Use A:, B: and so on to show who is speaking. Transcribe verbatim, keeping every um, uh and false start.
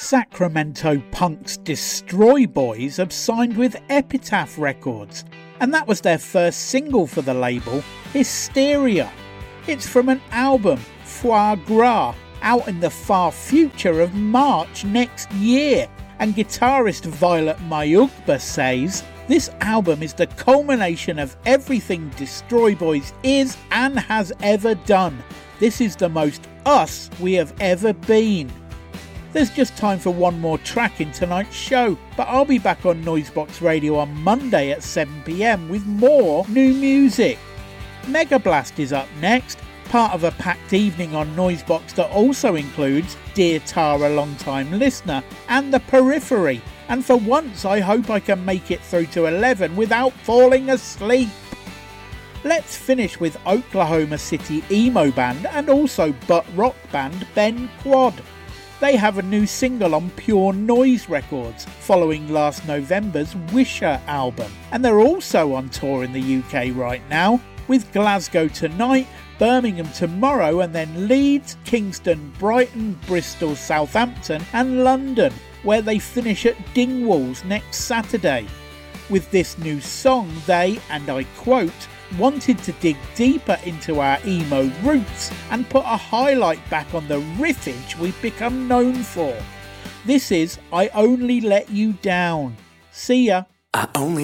A: Sacramento punks Destroy Boys have signed with Epitaph Records, and that was their first single for the label, Hysteria. It's from an album, Foie Gras, out in the far future of March next year, and guitarist Violet Mayugba says, "This album is the culmination of everything Destroy Boys is and has ever done. This is the most us we have ever been." There's just time for one more track in tonight's show, but I'll be back on Noisebox Radio on Monday at seven p m with more new music. Mega Blast is up next, part of a packed evening on Noisebox that also includes Dear Tara Long Time Listener and The Periphery, and for once I hope I can make it through to eleven without falling asleep. Let's finish with Oklahoma City emo band and also butt rock band Ben Quad. They have a new single on Pure Noise Records following last November's Wisher album, and they're also on tour in the U K right now, with Glasgow tonight, Birmingham tomorrow, and then Leeds, Kingston, Brighton, Bristol, Southampton and London, where they finish at Dingwalls next Saturday. With this new song, they, and I quote, wanted to dig deeper into our emo roots and put a highlight back on the riffage we've become known for. This is I Only Let You Down. See ya. I only